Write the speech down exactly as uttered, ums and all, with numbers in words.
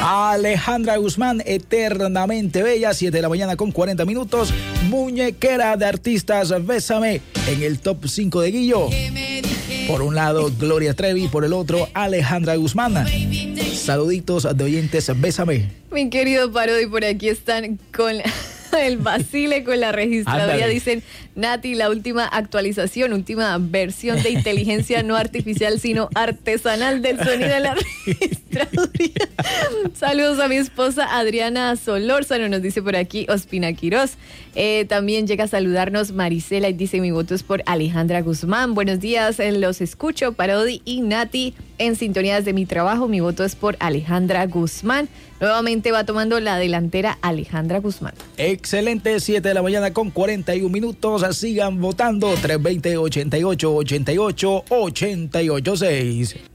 Alejandra Guzmán, eternamente bella, siete de la mañana con cuarenta minutos. Muñequera de artistas, Bésame, en el top cinco de Guillo. Por un lado, Gloria Trevi, por el otro, Alejandra Guzmán. Saluditos de oyentes, Bésame. Mi querido Parodi, por aquí están con el vacile, con la registradora. Ándale. Dicen, Nati, la última actualización, última versión de inteligencia no artificial, sino artesanal del sonido de la registraduría. Saludos a mi esposa Adriana Solórzano, nos dice por aquí Ospina Quirós. Eh, también llega a saludarnos Marisela y dice, mi voto es por Alejandra Guzmán. Buenos días, eh, los escucho, Parodi y Nati, en sintonías de mi trabajo. Mi voto es por Alejandra Guzmán. Nuevamente va tomando la delantera Alejandra Guzmán. Excelente, siete de la mañana con cuarenta y un minutos. Sigan votando, tres veinte, ochenta y ocho, ochenta y ocho, ochenta y ocho, seis.